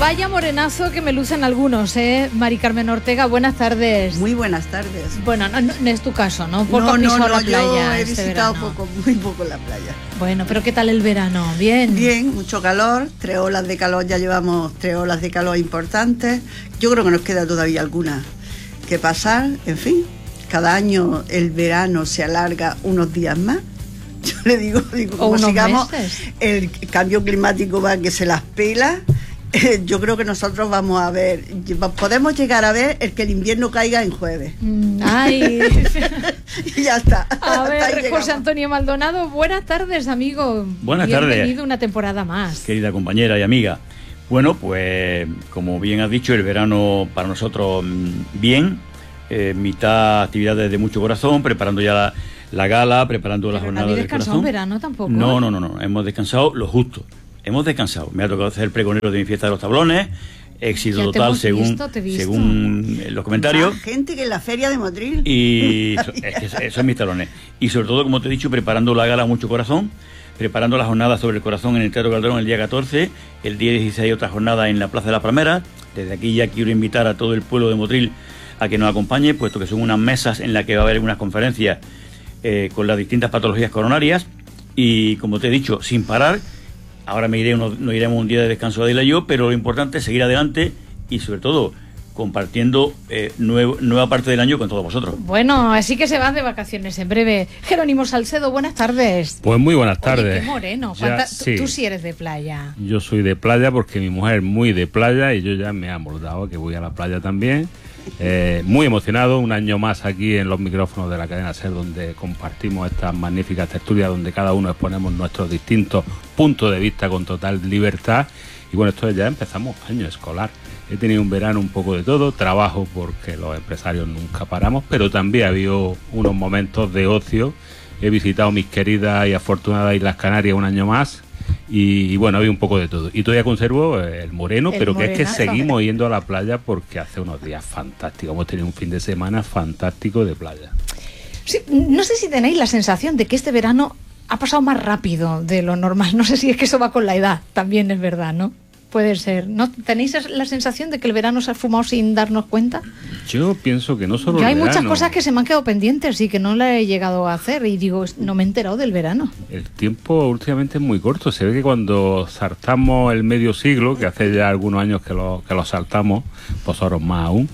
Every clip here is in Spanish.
Vaya morenazo que me lucen algunos, Mari Carmen Ortega, buenas tardes. Muy buenas tardes. Bueno, no es tu caso, ¿no? Poco no, la playa. Yo he visitado muy poco la playa. Bueno, pero ¿qué tal el verano? ¿Bien? Bien, mucho calor, 3 olas de calor, ya llevamos 3 olas de calor importantes. Yo creo que nos queda todavía alguna que pasar, en fin. Cada año el verano se alarga unos días más. Yo le digo como sigamos, meses. El cambio climático va que se las pela. Yo creo que nosotros vamos a ver, podemos llegar a ver el que el invierno caiga en jueves. Ay. Y ya está. A ver, José Antonio Maldonado, buenas tardes, amigo. Buenas tardes. Bienvenido una temporada más. Querida compañera y amiga. Bueno, pues como bien has dicho, el verano para nosotros bien, mitad actividades de mucho corazón, preparando ya la gala, preparando la jornada del corazón. ¿No verano tampoco? No, hemos descansado lo justo. Hemos descansado. Me ha tocado hacer el pregonero de mi fiesta de los tablones. Éxito total según los comentarios. Más gente que en la feria de Motril. Y eso es mis talones. Y sobre todo, como te he dicho, preparando la gala mucho corazón, preparando la jornada sobre el corazón en el Teatro Calderón el día 14, el día 16 otra jornada en la Plaza de las Palmeras. Desde aquí ya quiero invitar a todo el pueblo de Motril a que nos acompañe, puesto que son unas mesas en las que va a haber unas conferencias con las distintas patologías coronarias. Y como te he dicho, sin parar. Ahora nos iremos un día de descanso de yo, pero lo importante es seguir adelante y sobre todo compartiendo nueva parte del año con todos vosotros. Bueno, así que se van de vacaciones en breve. Jerónimo Salcedo, buenas tardes. Pues muy buenas tardes. Oye, qué moreno. Sí. Tú sí eres de playa. Yo soy de playa porque mi mujer es muy de playa y yo ya me he amoldado que voy a la playa también. Muy emocionado, un año más aquí en los micrófonos de la cadena SER, donde compartimos estas magníficas tertulias, donde cada uno exponemos nuestros distintos puntos de vista con total libertad. Y bueno, esto ya empezamos año escolar. He tenido un verano un poco de todo, trabajo porque los empresarios nunca paramos, pero también ha habido unos momentos de ocio. He visitado mis queridas y afortunadas Islas Canarias un año más. Y bueno, había un poco de todo. Y todavía conservo el moreno, pero que es que seguimos yendo a la playa porque hace unos días fantásticos. Hemos tenido un fin de semana fantástico de playa. Sí, no sé si tenéis la sensación de que este verano ha pasado más rápido de lo normal. No sé si es que eso va con la edad, también es verdad, ¿no? Puede ser. ¿No tenéis la sensación de que el verano se ha fumado sin darnos cuenta? Yo pienso que no solo el verano. Hay muchas cosas que se me han quedado pendientes y que no la he llegado a hacer. Y digo, no me he enterado del verano. El tiempo últimamente es muy corto. Se ve que cuando saltamos el medio siglo, que hace ya algunos años que lo saltamos, vosotros más aún,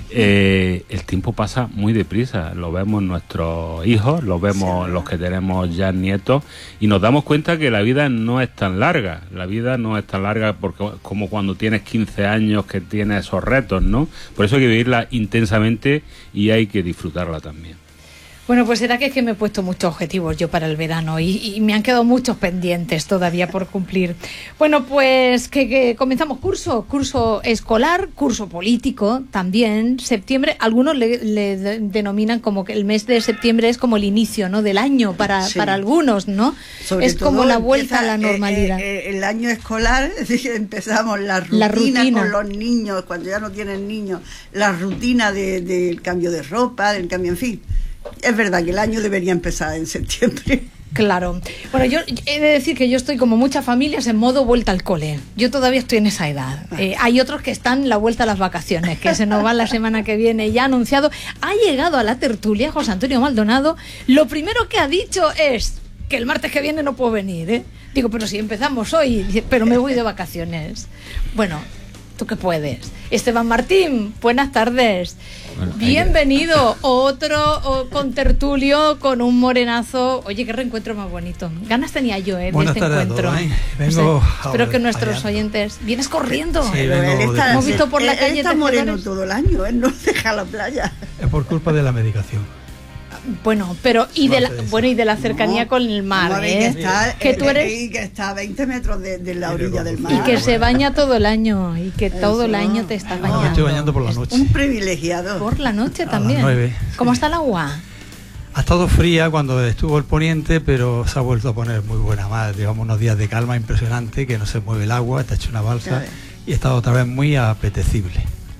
el tiempo pasa muy deprisa. Lo vemos nuestros hijos, lo vemos los que tenemos ya nietos y nos damos cuenta que la vida no es tan larga. La vida no es tan larga porque, como cuando tienes 15 años que tienes esos retos, ¿no? Por eso hay que vivirla intensamente y hay que disfrutarla también. Bueno, pues será que es que me he puesto muchos objetivos yo para el verano y me han quedado muchos pendientes todavía por cumplir. Bueno, pues que comenzamos curso escolar, curso político también, septiembre. Algunos le denominan como que el mes de septiembre es como el inicio, ¿no?, del año para algunos, ¿no? Es como la vuelta a la normalidad. El año escolar, es decir, empezamos la rutina con los niños, cuando ya no tienen niños, la rutina del cambio de ropa, del cambio, en fin. Es verdad que el año debería empezar en septiembre. Claro. Bueno, yo he de decir que yo estoy como muchas familias en modo vuelta al cole. Yo todavía estoy en esa edad. Hay otros que están la vuelta a las vacaciones, que se nos van la semana que viene, ya anunciado. Ha llegado a la tertulia José Antonio Maldonado. Lo primero que ha dicho es que el martes que viene no puedo venir, ¿eh? Digo, pero si empezamos hoy, pero me voy de vacaciones. Bueno, tú que puedes. Esteban Martín, buenas tardes. Bueno, bienvenido, otro contertulio con un morenazo. Oye, qué reencuentro más bonito. Ganas tenía yo de este encuentro. Vengo espero que nuestros oyentes... ¿Vienes corriendo? Sí, hemos visto por la calle. Está moreno todo el año, no deja la playa. Es por culpa de la medicación. Bueno, pero y de la cercanía con el mar, que tú eres que está a 20 metros de la orilla del mar. Y que se baña todo el año y que todo el año te estás bañando. Me estoy bañando por la noche. Un privilegiado. Por la noche también. A las 9. ¿Cómo está el agua? Ha estado fría cuando estuvo el poniente, pero se ha vuelto a poner muy buena mar. Llevamos unos días de calma impresionante, que no se mueve el agua, está hecho una balsa y está otra vez muy apetecible.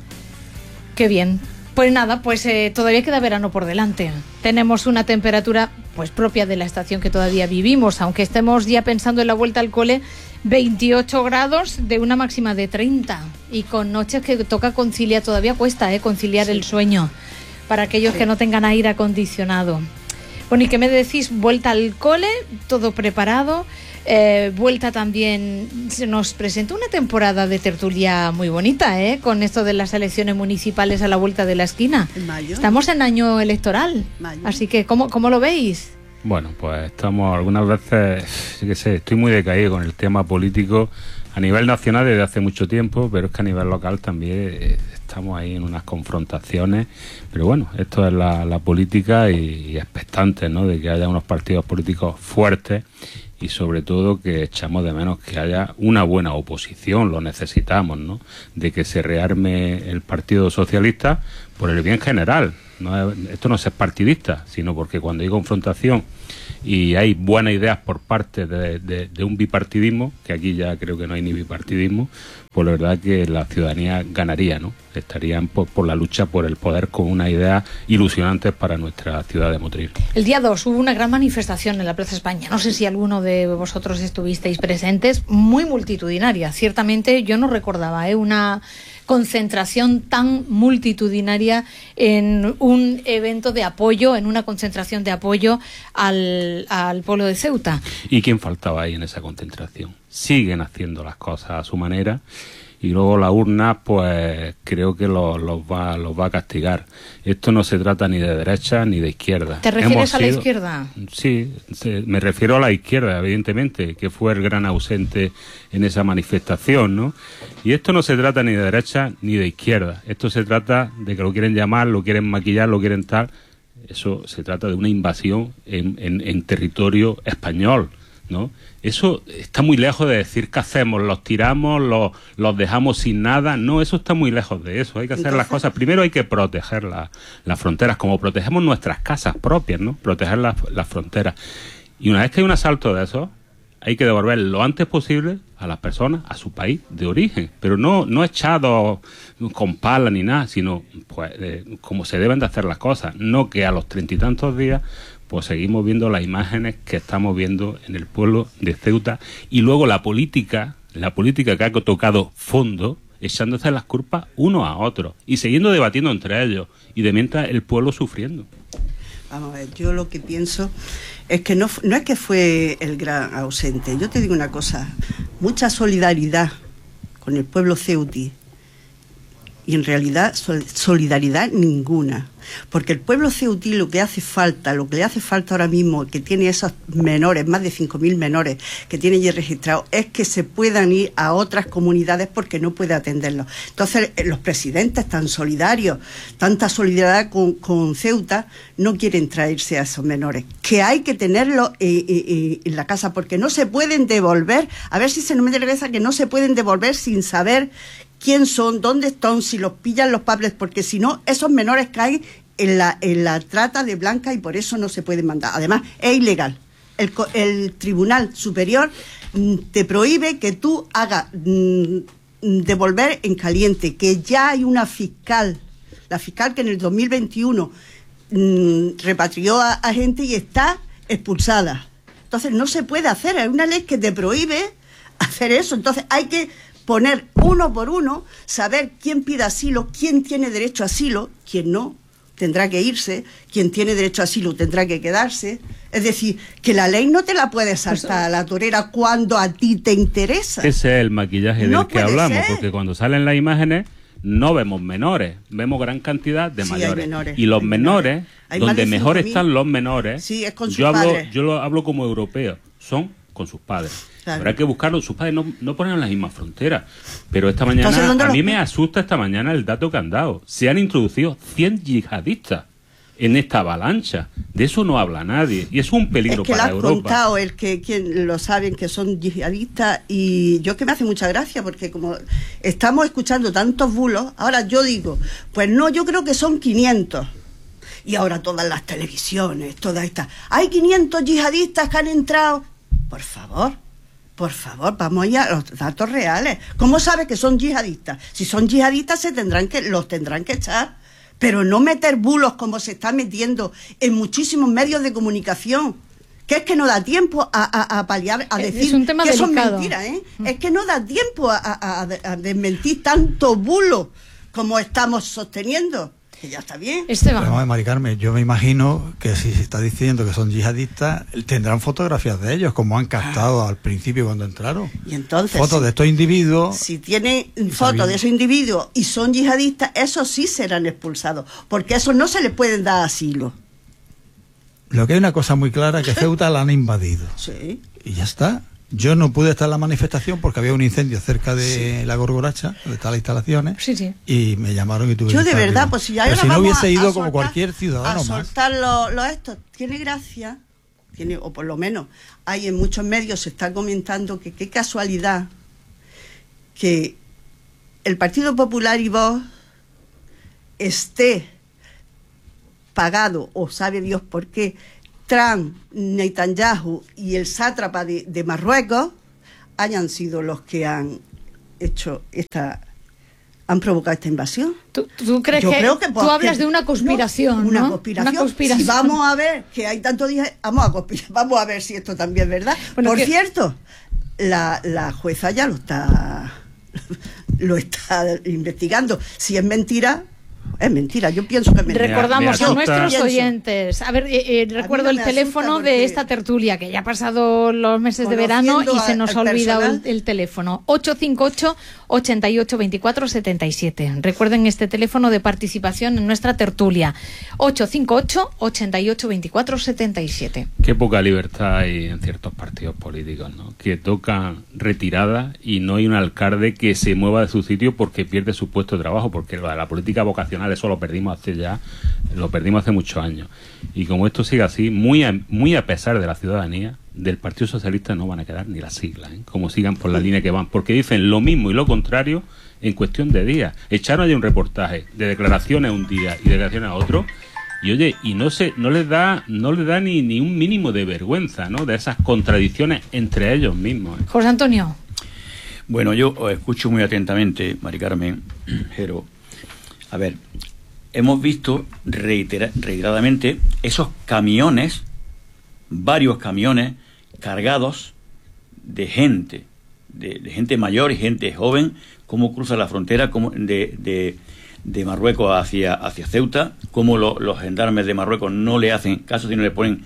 Qué bien. Pues nada, pues todavía queda verano por delante. Tenemos una temperatura pues propia de la estación que todavía vivimos, aunque estemos ya pensando en la vuelta al cole. 28 grados de una máxima de 30 y con noches que toca conciliar, todavía cuesta conciliar el sueño para aquellos que no tengan aire acondicionado. Bueno, ¿y qué me decís? Vuelta al cole, todo preparado, vuelta también, se nos presenta una temporada de tertulia muy bonita, con esto de las elecciones municipales a la vuelta de la esquina. En mayo. Estamos en año electoral, así que ¿cómo lo veis? Bueno, pues estamos algunas veces, sí que sé, estoy muy decaído con el tema político a nivel nacional desde hace mucho tiempo, pero es que a nivel local también estamos ahí en unas confrontaciones. Pero bueno, esto es la política y expectantes, ¿no?, de que haya unos partidos políticos fuertes y sobre todo que echamos de menos que haya una buena oposición, lo necesitamos, ¿no?, de que se rearme el Partido Socialista por el bien general. Esto no es ser partidista, sino porque cuando hay confrontación y hay buenas ideas por parte de un bipartidismo, que aquí ya creo que no hay ni bipartidismo, pues la verdad que la ciudadanía ganaría, ¿no? Estarían por la lucha por el poder con unas ideas ilusionantes para nuestra ciudad de Motril. El día 2 hubo una gran manifestación en la Plaza España, no sé si alguno de vosotros estuvisteis presentes, muy multitudinaria, ciertamente yo no recordaba una concentración tan multitudinaria en un evento de apoyo, en una concentración de apoyo al pueblo de Ceuta. ¿Y quién faltaba ahí en esa concentración? Siguen haciendo las cosas a su manera y luego la urna, pues creo que los va a castigar. Esto no se trata ni de derecha ni de izquierda. ¿Te refieres a la izquierda? Sí, me refiero a la izquierda, evidentemente, que fue el gran ausente en esa manifestación, ¿no? Y esto no se trata ni de derecha ni de izquierda. Esto se trata de que lo quieren llamar, lo quieren maquillar, lo quieren tal. Eso se trata de una invasión en territorio español, ¿no? Eso está muy lejos de decir qué hacemos, los tiramos, los dejamos sin nada. No, eso está muy lejos de eso. Hay que hacer las cosas. Primero hay que proteger las fronteras, como protegemos nuestras casas propias, ¿no? Proteger las fronteras. Y una vez que hay un asalto de eso, hay que devolver lo antes posible a las personas a su país de origen, pero no echados con pala ni nada, sino pues como se deben de hacer las cosas, no que a los 30 y tantos días pues seguimos viendo las imágenes que estamos viendo en el pueblo de Ceuta y luego la política que ha tocado fondo, echándose las culpas uno a otro y siguiendo debatiendo entre ellos y de mientras el pueblo sufriendo. Vamos a ver, yo lo que pienso es que no es que fue el gran ausente. Yo te digo una cosa, mucha solidaridad con el pueblo ceutí y en realidad solidaridad ninguna. Porque el pueblo ceutí lo que le hace falta ahora mismo, que tiene esos menores, más de 5.000 menores que tiene ya registrados, es que se puedan ir a otras comunidades porque no puede atenderlos. Entonces, los presidentes tan solidarios, tanta solidaridad con Ceuta, no quieren traerse a esos menores, que hay que tenerlos en la casa, porque no se pueden devolver, a ver si se nos mete en la cabeza que no se pueden devolver sin saber quién son, dónde están, si los pillan los padres, porque si no, esos menores caen en la trata de blancas y por eso no se pueden mandar. Además, es ilegal. El Tribunal Superior te prohíbe que tú hagas devolver en caliente, que ya hay una fiscal, la fiscal que en el 2021 repatrió a gente y está expulsada. Entonces no se puede hacer, hay una ley que te prohíbe hacer eso. Entonces hay que poner uno por uno, saber quién pide asilo, quién tiene derecho a asilo, quién no, tendrá que irse, quien tiene derecho a asilo tendrá que quedarse. Es decir, que la ley no te la puedes saltar a la torera cuando a ti te interesa. Ese es el maquillaje del que hablamos, porque cuando salen las imágenes no vemos menores, vemos gran cantidad de mayores. Y los menores, donde mejor están los menores, sí, es con sus padres. Yo lo hablo como europeo, son con sus padres. Claro. Habrá que buscarlo, sus padres no ponen las mismas fronteras. Pero esta mañana, a mí me asusta esta mañana el dato que han dado. Se han introducido 100 yihadistas en esta avalancha. De eso no habla nadie. Y es un peligro para Europa. Es que lo has contado, quien lo saben que son yihadistas. Y yo que me hace mucha gracia, porque como estamos escuchando tantos bulos, ahora yo digo, pues no, yo creo que son 500. Y ahora todas las televisiones, todas estas. Hay 500 yihadistas que han entrado. Por favor, vamos allá a los datos reales. ¿Cómo sabes que son yihadistas? Si son yihadistas los tendrán que echar, pero no meter bulos como se está metiendo en muchísimos medios de comunicación, Que es que no da tiempo a paliar, a decir es un tema que delicado. eso es mentira, ¿eh? Es que no da tiempo a desmentir tanto bulo como estamos sosteniendo. Que ya está bien. Esteban. Vamos a ver, Mari Carmen, yo me imagino que si se está diciendo que son yihadistas, tendrán fotografías de ellos, como han captado al principio cuando entraron. Y entonces, fotos de estos individuos. Si tienen fotos de esos individuos y son yihadistas, esos sí serán expulsados, porque a esos no se les pueden dar asilo. Lo que hay una cosa muy clara, que Ceuta la han invadido. Sí. Y ya está. Yo no pude estar en la manifestación porque había un incendio cerca de la Gorgoracha, donde están las instalaciones, Sí. y me llamaron y tuve que Yo de estar verdad, arriba. pues si ya Pero ahora si no vamos hubiese ido a como soltar- cualquier ciudadano a más. soltar los estos, tiene gracia, o por lo menos hay en muchos medios se está comentando que qué casualidad que el Partido Popular y Vox esté pagado, o sabe Dios por qué, Trump, Netanyahu y el sátrapa de Marruecos hayan sido los que han hecho han provocado esta invasión. ¿Tú crees Yo que creo que tú hablas de una conspiración, una ¿no? conspiración. Una conspiración. Si vamos a ver que hay tantos días, vamos a ver si esto también es verdad. Bueno, Por que- cierto, la jueza ya lo está investigando. Si es mentira, es mentira. Yo pienso que es mentira. Recordamos Me a asusta. nuestros Pienso. oyentes. A ver, recuerdo no el me teléfono asusta de porque- esta tertulia, que ya ha pasado los meses de verano y Conociendo se nos ha al olvidado personal. el teléfono. 858-88-24-77. Recuerden este teléfono de participación en nuestra tertulia. 858-88-24-77. Qué poca libertad hay en ciertos partidos políticos, ¿no? Que tocan retirada y no hay un alcalde que se mueva de su sitio porque pierde su puesto de trabajo, porque la política vocacional eso lo perdimos hace muchos años. Y como esto sigue así, muy a pesar de la ciudadanía, del Partido Socialista no van a quedar ni las siglas, ¿eh? Como sigan por la línea que van, porque dicen lo mismo y lo contrario en cuestión de días. Echaron ya un reportaje de declaraciones un día y declaraciones a otro. Y oye, y no les da ni un mínimo de vergüenza, ¿no? De esas contradicciones entre ellos mismos, ¿eh? José Antonio. Bueno, yo os escucho muy atentamente, Mari Carmen, pero, a ver, hemos visto reiteradamente esos camiones, varios camiones cargados de gente mayor y gente joven, cómo cruza la frontera de Marruecos hacia Ceuta, cómo los gendarmes de Marruecos no le hacen caso, sino les ponen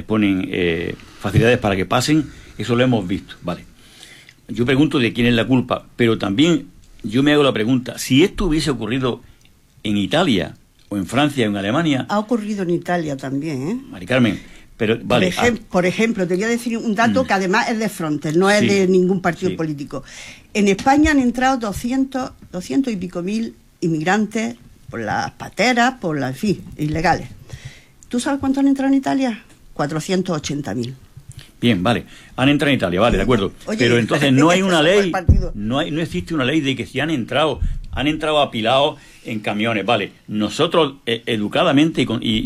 facilidades para que pasen. Eso lo hemos visto, vale. Yo pregunto de quién es la culpa, pero también yo me hago la pregunta, si esto hubiese ocurrido en Italia o en Francia o en Alemania... Ha ocurrido en Italia también, ¿eh? Mari Carmen, pero vale... Por ejemplo, te voy a decir un dato que además es de Frontex, no es de ningún partido político. En España han entrado 200 y pico mil inmigrantes por las pateras, en fin, ilegales. ¿Tú sabes cuántos han entrado en Italia? 480.000. Bien, vale, han entrado en Italia, vale, de acuerdo. Oye, pero entonces no hay una ley, partido. no existe una ley de que si han entrado apilados en camiones, vale. Nosotros educadamente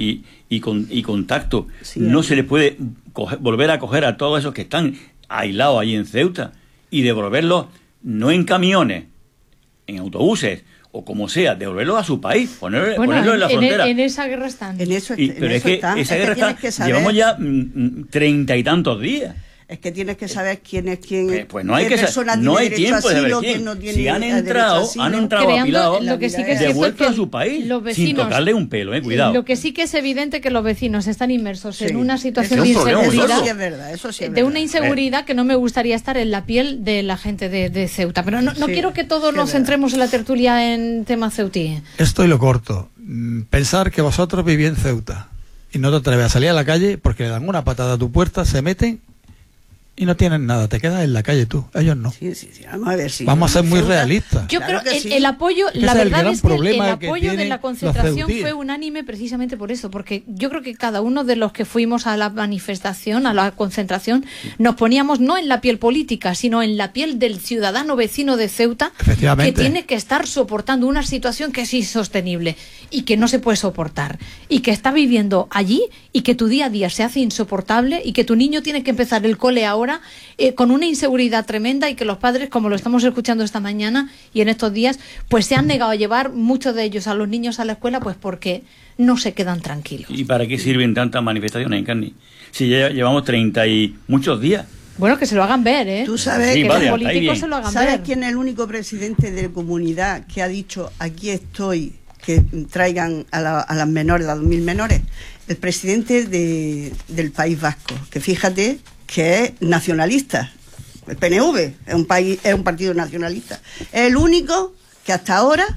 y con tacto no se les puede volver a coger a todos esos que están aislados allí en Ceuta y devolverlos no en camiones, en autobuses o como sea, devolverlos a su país, ponerlos en la frontera. En esa guerra están. En eso, Pero es que está. esa Es guerra tienes está, que saber, llevamos ya 30 y tantos días. Es que tienes que saber quién es quién. Pues no hay qué que persona no tiene hay derecho tiempo a de saber asilo, quién. quién no tiene Si han derecho a entrado asilo. Creando, apilados, lo que sí que es cierto devueltos es a su país, los vecinos, sin tocarle un pelo, cuidado. Lo que sí que es evidente que los vecinos están inmersos en una situación Eso de es un problema muy inseguridad. gordo. Eso sí es verdad, eso sí es De verdad. una inseguridad que no me gustaría estar en la piel de la gente de Ceuta. Pero no Sí, quiero que todos sí, nos es centremos en la tertulia en tema ceutí. Esto y lo corto. Pensar que vosotros vivís en Ceuta y no te atreves a salir a la calle porque le dan una patada a tu puerta, se meten y no tienen nada. Te quedas en la calle tú, ellos no. Sí, vamos a ver si. Vamos a ser muy Ceuta- realistas. Yo Claro creo que que sí. el apoyo, Ese la es el verdad gran es que el problema que apoyo de tienen la los concentración ceutíes. fue unánime precisamente por eso, porque yo creo que cada uno de los que fuimos a la manifestación, a la concentración, nos poníamos no en la piel política, sino en la piel del ciudadano vecino de Ceuta, Efectivamente. que tiene que estar soportando una situación que es insostenible y que no se puede soportar, y que está viviendo allí y que tu día a día se hace insoportable y que tu niño tiene que empezar el cole ahora ahora con una inseguridad tremenda y que los padres, como lo estamos escuchando esta mañana y en estos días, pues se han negado a llevar muchos de ellos a los niños a la escuela, pues porque no se quedan tranquilos. ¿Y para qué sirven tantas manifestaciones, Encarni? Si ya llevamos 30 y muchos días. Bueno, que se lo hagan ver, ¿eh? Tú sabes Sí, que vale, los ahí políticos bien. se lo hagan ¿Sabes ver. quién es el único presidente de la comunidad que ha dicho aquí estoy, que traigan a las menores, a las 2.000 menores? El presidente del País Vasco, que fíjate que es nacionalista. El PNV es un partido nacionalista. Es el único que hasta ahora,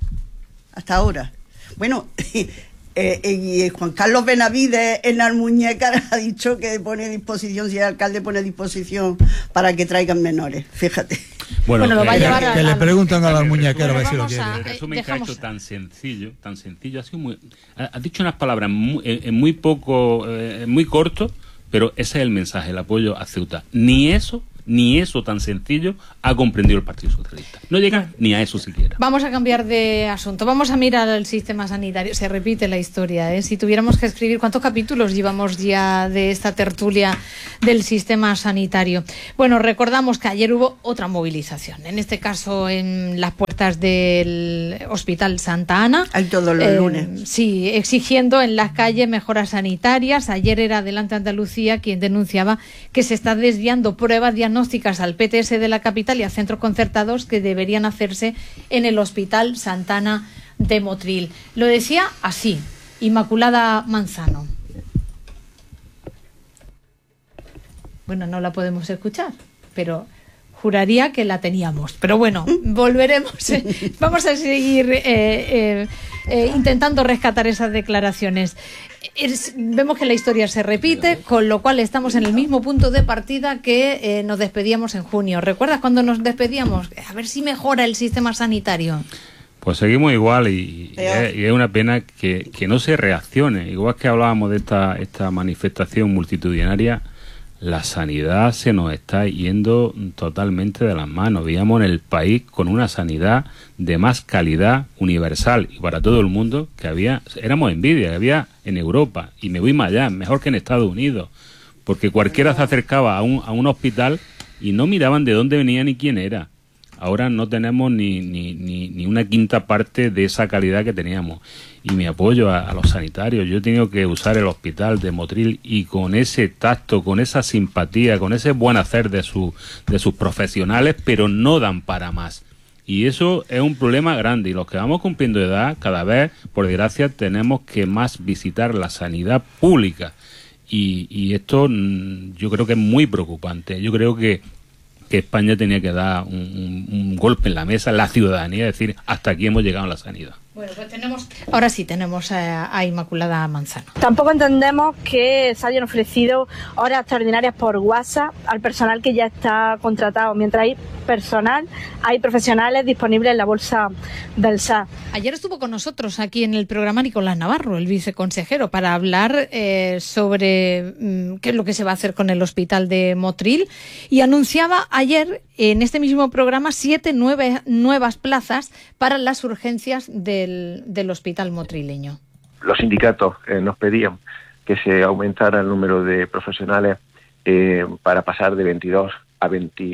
bueno, y Juan Carlos Benavides en Almuñécar ha dicho que pone a disposición, si el alcalde pone a disposición para que traigan menores, fíjate. Bueno, lo va a llevar que le preguntan a la muñequera a ver si lo vamos quiere. a- El resumen que ha dejamos- hecho tan sencillo, ha sido ha dicho unas palabras muy poco, muy corto, pero ese es el mensaje, el apoyo a Ceuta. Ni eso tan sencillo ha comprendido el Partido Socialista. No llega ni a eso siquiera. Vamos a cambiar de asunto. Vamos a mirar al sistema sanitario. Se repite la historia, ¿eh? Si tuviéramos que escribir, ¿cuántos capítulos llevamos ya de esta tertulia del sistema sanitario? Bueno, recordamos que ayer hubo otra movilización. En este caso, en las puertas del Hospital Santa Ana. Hay todos los lunes. Sí, exigiendo en las calles mejoras sanitarias. Ayer era Adelante Andalucía quien denunciaba que se está desviando pruebas diagnósticas al PTS de la capital y a centros concertados que deberían hacerse en el Hospital Santa Ana de Motril. Lo decía así, Inmaculada Manzano. Bueno, no la podemos escuchar, pero juraría que la teníamos. Pero bueno, volveremos. Vamos a seguir intentando rescatar esas declaraciones. Vemos que la historia se repite, con lo cual estamos en el mismo punto de partida que nos despedíamos en junio. ¿Recuerdas cuando nos despedíamos? A ver si mejora el sistema sanitario. Pues seguimos igual y es una pena que no se reaccione. Igual que hablábamos de esta manifestación multitudinaria, la sanidad se nos está yendo totalmente de las manos. Veíamos en el país con una sanidad de más calidad universal y para todo el mundo éramos envidia, que había en Europa, y me voy más allá, mejor que en Estados Unidos, porque cualquiera se acercaba a un hospital y no miraban de dónde venía ni quién era. Ahora no tenemos ni una quinta parte de esa calidad que teníamos. Y mi apoyo a los sanitarios. Yo he tenido que usar el hospital de Motril y con ese tacto, con esa simpatía, con ese buen hacer de sus profesionales, pero no dan para más. Y eso es un problema grande. Y los que vamos cumpliendo edad, cada vez, por desgracia, tenemos que más visitar la sanidad pública. Y esto yo creo que es muy preocupante. Yo creo que España tenía que dar un golpe en la mesa, la ciudadanía, decir, hasta aquí hemos llegado en la sanidad. Bueno, pues ahora sí tenemos a Inmaculada Manzano. Tampoco entendemos que se hayan ofrecido horas extraordinarias por WhatsApp al personal que ya está contratado. Mientras hay personal, hay profesionales disponibles en la bolsa del SAS. Ayer estuvo con nosotros aquí en el programa Nicolás Navarro, el viceconsejero, para hablar sobre qué es lo que se va a hacer con el hospital de Motril, y anunciaba ayer en este mismo programa 7 nuevas plazas para las urgencias del hospital motrileño. Los sindicatos nos pedían que se aumentara el número de profesionales para pasar de 22 a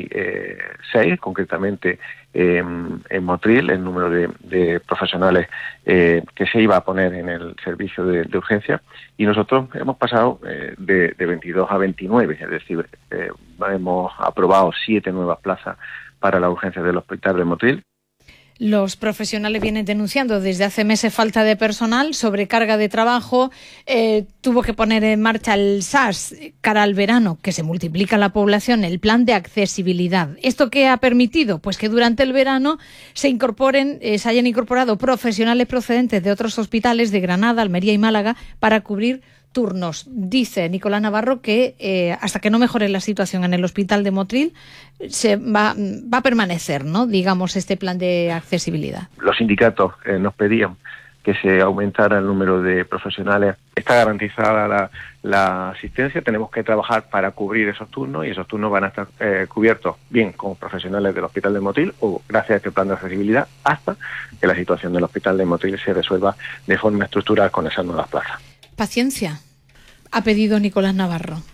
26, concretamente en Motril, el número de profesionales que se iba a poner en el servicio de urgencia, y nosotros hemos pasado de 22 a 29, es decir, hemos aprobado 7 nuevas plazas para la urgencia del hospital de Motril. Los profesionales vienen denunciando desde hace meses falta de personal, sobrecarga de trabajo. Tuvo que poner en marcha el SAS cara al verano, que se multiplica la población, el plan de accesibilidad. ¿Esto qué ha permitido? Pues que durante el verano se hayan incorporado profesionales procedentes de otros hospitales de Granada, Almería y Málaga para cubrir turnos. Dice Nicolás Navarro que hasta que no mejore la situación en el hospital de Motril se va a permanecer, ¿no?, digamos, este plan de accesibilidad. Los sindicatos nos pedían que se aumentara el número de profesionales. Está garantizada la asistencia, tenemos que trabajar para cubrir esos turnos, y esos turnos van a estar cubiertos bien con profesionales del hospital de Motril o gracias a este plan de accesibilidad, hasta que la situación del hospital de Motril se resuelva de forma estructural con esas nuevas plazas. Paciencia, ha pedido Nicolás Navarro.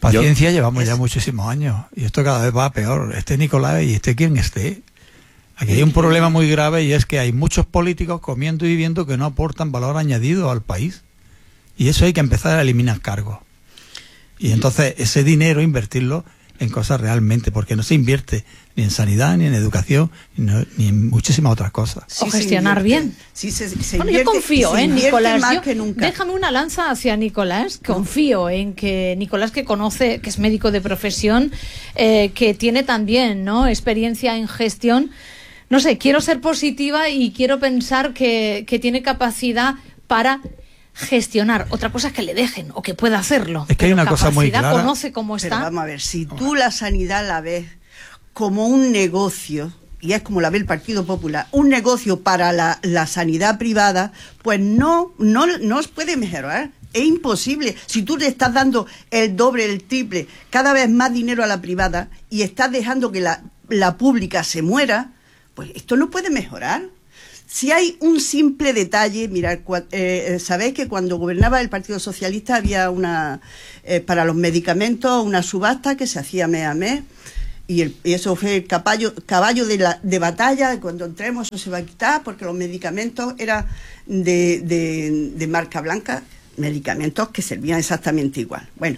Paciencia, llevamos ya muchísimos años y esto cada vez va a peor. Nicolás y quien esté. Aquí hay un problema muy grave y es que hay muchos políticos comiendo y viviendo que no aportan valor añadido al país. Y eso hay que empezar a eliminar cargos. Y entonces ese dinero invertirlo en cosas realmente, porque no se invierte ni en sanidad, ni en educación, ni en muchísimas otras cosas. Sí, o gestionar bien. Sí, se bueno, yo confío en Nicolás. Más que nunca. Déjame una lanza hacia Nicolás. Confío en que Nicolás, que conoce, que es médico de profesión, que tiene también, ¿no?, experiencia en gestión. No sé, quiero ser positiva y quiero pensar que tiene capacidad para gestionar. Otra cosa es que le dejen o que pueda hacerlo. Es que hay una cosa muy clara. Conoce cómo está. Pero vamos a ver, si tú la sanidad la ves como un negocio, y es como la ve el Partido Popular, un negocio para la sanidad privada, pues no os puede mejorar. Es imposible. Si tú le estás dando el doble, el triple, cada vez más dinero a la privada y estás dejando que la pública se muera, pues esto no puede mejorar. Si hay un simple detalle, mirad, sabéis que cuando gobernaba el Partido Socialista había para los medicamentos una subasta que se hacía mes a mes, y eso fue el caballo de batalla. Cuando entremos eso se va a quitar porque los medicamentos eran de marca blanca, medicamentos que servían exactamente igual. Bueno,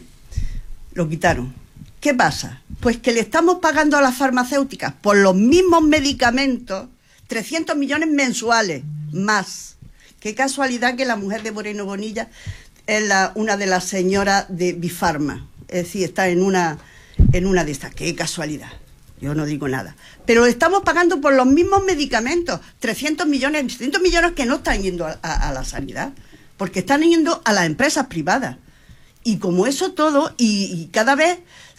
lo quitaron. ¿Qué pasa? Pues que le estamos pagando a las farmacéuticas por los mismos medicamentos 300 millones mensuales más. Qué casualidad que la mujer de Moreno Bonilla es una de las señoras de Bifarma. Es decir, está en una de estas. Qué casualidad. Yo no digo nada. Pero estamos pagando por los mismos medicamentos 300 millones que no están yendo a la sanidad, porque están yendo a las empresas privadas. Y como eso todo, y cada vez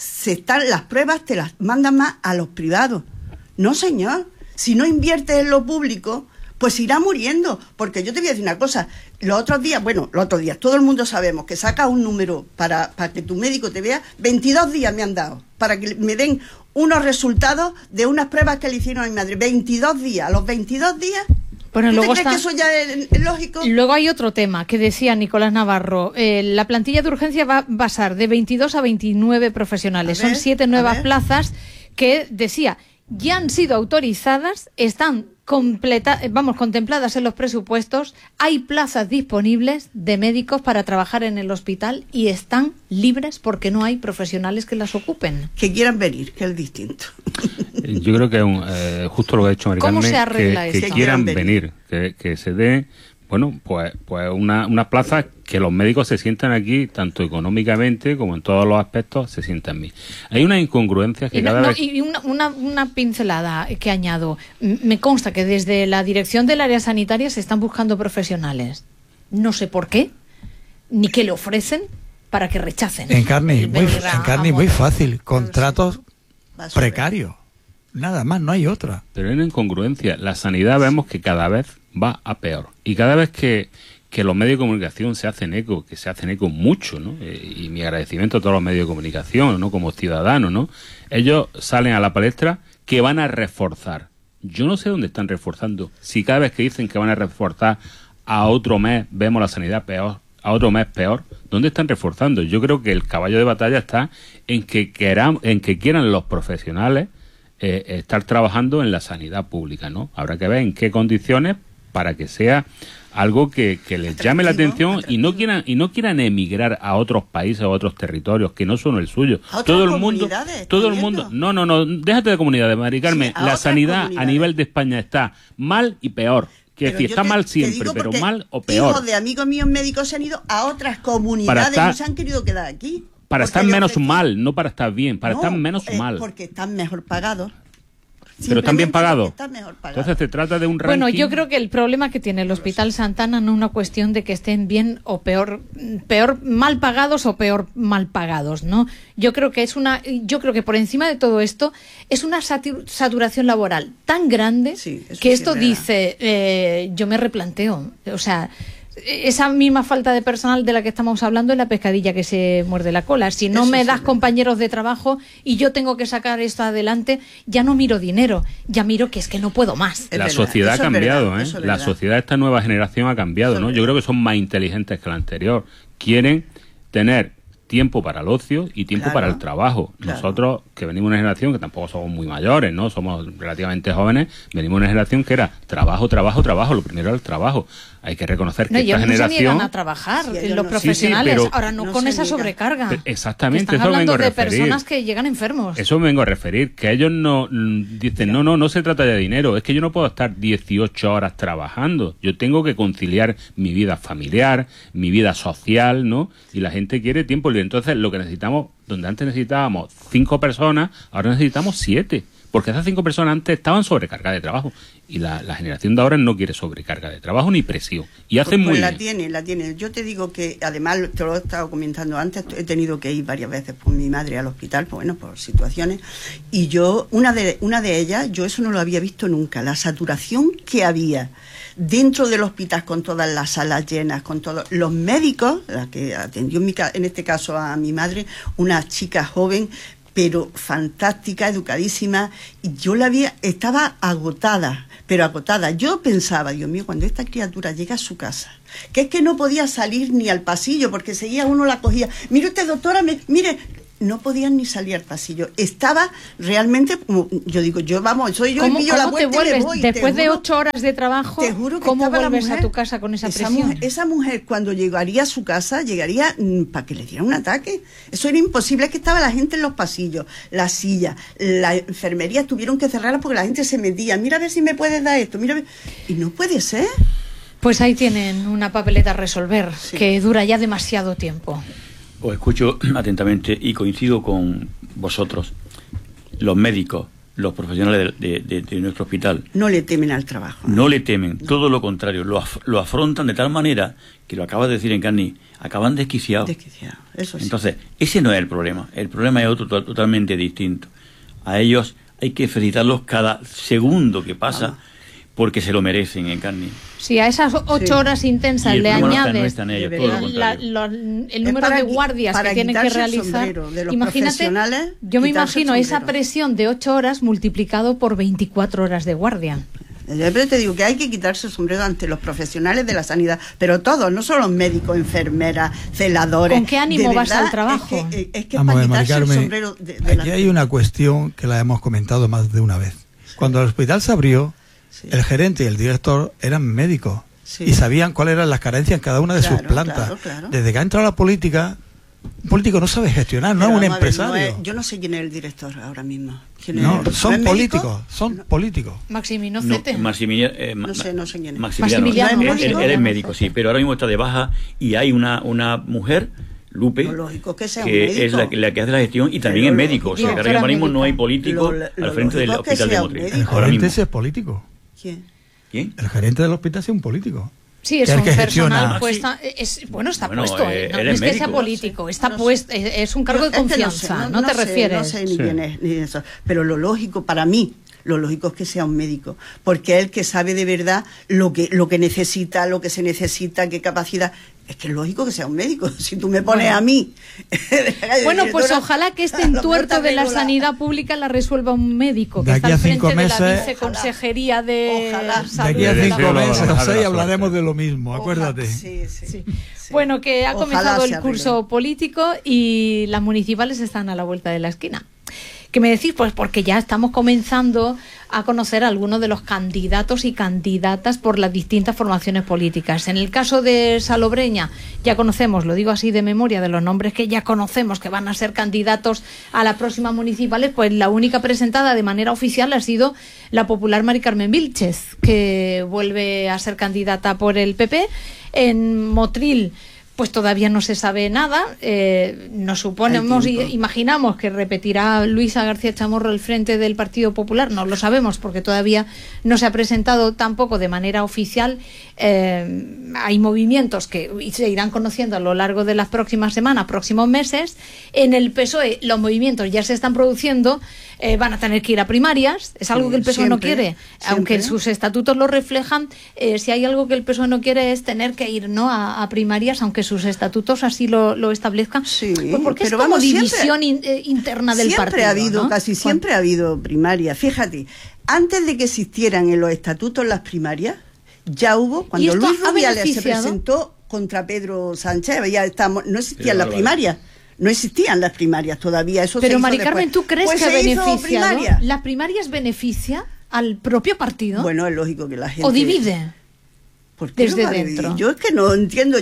las pruebas te las mandan más a los privados. No, señor. Si no inviertes en lo público, pues irá muriendo. Porque yo te voy a decir una cosa. Los otros días, todo el mundo sabemos que sacas un número para que tu médico te vea. 22 días me han dado para que me den unos resultados de unas pruebas que le hicieron a mi madre. 22 días. A los 22 días... Bueno, ¿tú luego te crees que eso ya es lógico? Luego hay otro tema que decía Nicolás Navarro. La plantilla de urgencia va a pasar de 22 a 29 profesionales. Son 7 nuevas plazas que, decía, ya han sido autorizadas, están contempladas en los presupuestos, hay plazas disponibles de médicos para trabajar en el hospital y están libres porque no hay profesionales que las ocupen. Que quieran venir, que es distinto. Yo creo que es justo lo que ha dicho Mari Carmen. ¿Cómo se arregla que quieran venir, que se dé, bueno, pues una plaza que los médicos se sientan aquí, tanto económicamente como en todos los aspectos, se sientan bien. Hay una incongruencia que y una pincelada que añado. Me consta que desde la dirección del área sanitaria se están buscando profesionales. No sé por qué, ni qué le ofrecen para que rechacen. Encarni, muy fácil. Contratos precarios. Nada más, no hay otra. Pero hay una incongruencia. La sanidad vemos que cada vez va a peor. Y cada vez que los medios de comunicación se hacen eco mucho, ¿no? Y mi agradecimiento a todos los medios de comunicación, ¿no?, como ciudadanos, ¿no? Ellos salen a la palestra que van a reforzar. Yo no sé dónde están reforzando. Si cada vez que dicen que van a reforzar a otro mes vemos la sanidad peor, a otro mes peor, ¿dónde están reforzando? Yo creo que el caballo de batalla está en que quieran los profesionales estar trabajando en la sanidad pública, ¿no? Habrá que ver en qué condiciones para que sea algo que les llame la atención y no quieran emigrar a otros países o a otros territorios que no son el suyo. Todo el mundo, no, déjate de comunidades, Mari Carmen. Sí, la sanidad a nivel de España está mal y peor. Que decir, está mal siempre, pero mal o peor. Hijos de amigos míos médicos se han ido a otras comunidades y no se han querido quedar aquí. Para estar menos mal, no para estar bien, para estar menos mal. Porque están mejor pagados. Pero están bien pagados. Mejor pagado. Entonces se trata de un ranking. Bueno, yo creo que el problema que tiene el Hospital Santana no es una cuestión de que estén bien o peor mal pagados o peor mal pagados, ¿no? Yo creo que por encima de todo esto es una saturación laboral tan grande que esto dice, yo me replanteo, o sea, esa misma falta de personal de la que estamos hablando es la pescadilla que se muerde la cola. Si no me das compañeros de trabajo y yo tengo que sacar esto adelante, ya no miro dinero, ya miro que es que no puedo más. La sociedad ha cambiado, ¿eh? La sociedad de esta nueva generación ha cambiado, ¿no? Yo creo que son más inteligentes que la anterior. Quieren tener tiempo para el ocio y tiempo para el trabajo. Claro. Nosotros, que venimos de una generación que tampoco somos muy mayores, ¿no? Somos relativamente jóvenes, venimos de una generación que era trabajo, trabajo, trabajo. Lo primero era el trabajo. Hay que reconocer que esta generación... No se niegan a trabajar, Sí, los no- profesionales, sí, pero ahora no con esa sobrecarga. Exactamente, que están eso vengo hablando a de referir. personas que llegan enfermos. Eso me vengo a referir, que ellos no dicen, no se trata de dinero, es que yo no puedo estar 18 horas trabajando, yo tengo que conciliar mi vida familiar, mi vida social, ¿no? Y la gente quiere tiempo libre. Entonces, lo que necesitamos, donde antes necesitábamos 5 personas, ahora necesitamos 7. Porque esas 5 personas antes estaban sobrecargadas de trabajo. Y la generación de ahora no quiere sobrecarga de trabajo ni presión. Y hacen muy la bien. La tiene. Yo te digo que, además, te lo he estado comentando antes, he tenido que ir varias veces por mi madre al hospital, pues bueno, por situaciones. Y yo, una de ellas, yo eso no lo había visto nunca. La saturación que había dentro del hospital, con todas las salas llenas, con todos los médicos, la que atendió en este caso a mi madre, una chica joven, pero fantástica, educadísima, y yo estaba agotada, pero agotada. Yo pensaba, Dios mío, cuando esta criatura llega a su casa, que es que no podía salir ni al pasillo, porque seguía uno la cogía, mire usted, doctora, mire, no podían ni salir al pasillo. Estaba realmente, como yo digo, soy yo, ¿Cómo, y pillo la cómo te puerta y me vuelves voy. después de 8 horas de trabajo? Te juro que ¿Cómo estaba la vuelves mujer, a tu casa con esa presión? Esa mujer cuando llegaría a su casa, llegaría para que le diera un ataque. Eso era imposible, es que estaba la gente en los pasillos, las sillas, la enfermería tuvieron que cerrarla porque la gente se metía. Mira a ver si me puedes dar esto, mira a ver. Y no puede ser. Pues ahí tienen una papeleta a resolver, Sí. que dura ya demasiado tiempo. Os escucho atentamente y coincido con vosotros. Los médicos, los profesionales de nuestro hospital No le temen al trabajo. no le temen, todo lo contrario, lo afrontan de tal manera que, lo acabas de decir, Encarni, acaban desquiciados. Desquiciado, eso sí. Entonces, ese no es el problema es otro totalmente distinto. A ellos hay que felicitarlos cada segundo que pasa, porque se lo merecen, Encarni. Si a esas 8 horas intensas Y el le problema no añades está en ellos, de todo lo verdad, contrario. el número de guardias que tienen que quitarse el realizar, sombrero de los imagínate, profesionales, yo me quitarse el imagino esa sombrero. presión de 8 horas multiplicado por 24 horas de guardia. Yo te digo que hay que quitarse el sombrero ante los profesionales de la sanidad, pero todos, no solo los médicos, enfermeras, celadores. ¿Con qué ánimo De vas verdad, al trabajo? Es que Vamos a para ver, Mari quitarse el Carmen, sombrero de aquí hay una cuestión que la hemos comentado más de una vez. Cuando el hospital se abrió, Sí. el gerente y el director eran médicos Sí. y sabían cuáles eran las carencias en cada una de sus Claro, plantas. claro. Desde que ha entrado la política, un político no sabe gestionar, no Pero es un vamos a ver, empresario. yo no sé quién es el director ahora mismo. ¿Quién No, es? son ¿No es políticos, médico? son políticos. Maximino No, Zete. No sé quién es. Maximiliano, él Maximiliano. es médico, sí, pero ahora mismo está de baja y hay una mujer, Lupe, Lo lógico es que sea un que médico. es la que hace la gestión y también Pero es médico. O sea, que ahora directora mismo no hay médica. político Lo al frente del lógico es que hospital de sea un Motril. médico. El Ahora gerente mismo. ese es político. ¿Quién? ¿Quién? El gerente del hospital es un político. Sí, es Que el un que gestiona. personal Ah, puesta, está Bueno, puesto, no, él no es es que sea médico. político, está No sé. puesto, es un cargo de Es que confianza, no te sé, refieres. No sé ni Sí. quién es, ni eso. Pero lo lógico para mí, lo lógico es que sea un médico, porque es el que sabe de verdad lo que necesita, lo que se necesita, qué capacidad. Es que es lógico que sea un médico. Si tú me pones Bueno. a mí. Bueno, pues ojalá que este entuerto de la sanidad pública la resuelva un médico que De está aquí al a 5 frente de la meses- viceconsejería de Ojalá. De salud. aquí a Le 5 deseo la meses o mejor de 6 la hablaremos suerte. de lo mismo, acuérdate. Sí. Sí. Bueno, que ha Ojalá comenzado se el arregle. curso político y las municipales están a la vuelta de la esquina. ¿Qué me decís? Pues porque ya estamos comenzando a conocer a algunos de los candidatos y candidatas por las distintas formaciones políticas. En el caso de Salobreña, ya conocemos, lo digo así de memoria, de los nombres que ya conocemos que van a ser candidatos a las próximas municipales, pues la única presentada de manera oficial ha sido la popular Mari Carmen Vílchez, que vuelve a ser candidata por el PP. En Motril, pues todavía no se sabe nada. Nos suponemos, Hay tiempo. imaginamos que repetirá Luisa García Chamorro el frente del Partido Popular. No lo sabemos porque todavía no se ha presentado tampoco de manera oficial. Hay movimientos que se irán conociendo a lo largo de las próximas semanas, próximos meses. En el PSOE los movimientos ya se están produciendo. Van a tener que ir a primarias. Es algo Sí, que el PSOE no siempre, quiere, aunque siempre. sus estatutos lo reflejan. Si hay algo que el PSOE no quiere es tener que ir, ¿no?, a primarias, aunque sus estatutos así lo establezcan. Sí, Pues porque pero es como vamos, división interna del siempre partido. ha habido, ¿no? casi siempre ha habido primarias. Fíjate, antes de que existieran en los estatutos las primarias, ya hubo, ¿Y cuando esto Luis ha Rubiales se beneficiado? presentó contra Pedro Sánchez, ya estamos, no existían Qué las barbaridad. primarias. No existían las primarias todavía. Eso Pero se hizo Mari Carmen, después. ¿tú crees Pues que se hizo beneficia? primaria. ¿Las primarias beneficia al propio partido? Bueno, es lógico que la gente... ¿O divide? ¿Por qué desde no va a dentro? dividir? Yo es que no entiendo.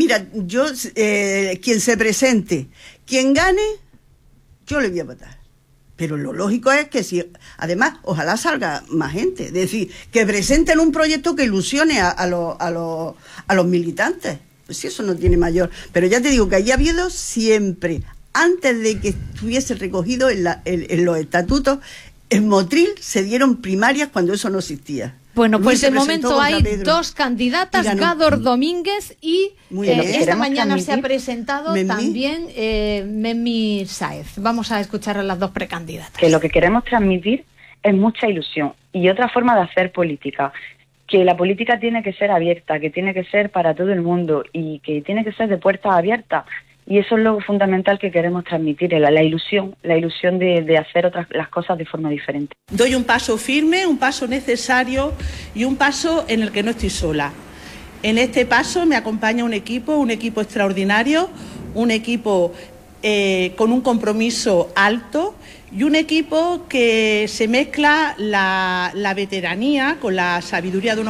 Quien se presente, quien gane, yo le voy a votar. Pero lo lógico es que si, además, ojalá salga más gente. Es decir, que presenten un proyecto que ilusione a los militantes. Pues sí, eso no tiene mayor. Pero ya te digo que allí ha habido siempre, antes de que estuviese recogido en los estatutos, en Motril se dieron primarias cuando eso no existía. Bueno, Luis pues se de presentó momento contra hay Pedro. dos candidatas, Y ganó. Gador Domínguez y Muy bien. esta Queremos mañana se ha transmitir presentado Memmi. también Memmi Sáez. Vamos a escuchar a las dos precandidatas. que lo que queremos transmitir es mucha ilusión y otra forma de hacer política, que la política tiene que ser abierta, que tiene que ser para todo el mundo y que tiene que ser de puertas abiertas. Y eso es lo fundamental que queremos transmitir, la ilusión de hacer las cosas de forma diferente. Doy un paso firme, un paso necesario y un paso en el que no estoy sola. En este paso me acompaña un equipo extraordinario, un equipo con un compromiso alto y un equipo que se mezcla la veteranía con la sabiduría de unos